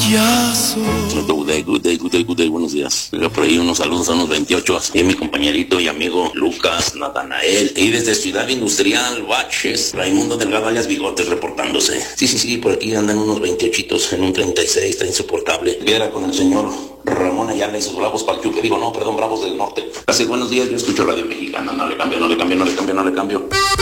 payaso. Good day, buenos días. Oiga, por ahí unos saludos a unos 28. Y mi compañerito y amigo Lucas Natanael. Y desde Ciudad Industrial, Baches, Raimundo Delgado alias Bigotes reportándose. Sí, por aquí andan unos 28 en un 36, está insoportable. Viera con el señor Ramón Ayala y sus bravos Pachuca. Digo, no, perdón, bravos del norte. Hace buenos días, yo escucho Radio Mexicana. No le cambio.